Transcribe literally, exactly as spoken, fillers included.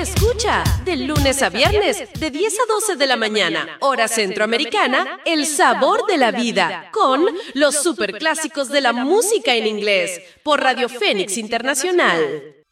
Escucha, de lunes a viernes, de diez a doce de la mañana, hora centroamericana, El Sabor de la Vida, con los superclásicos de la música en inglés, por Radio Fénix Internacional.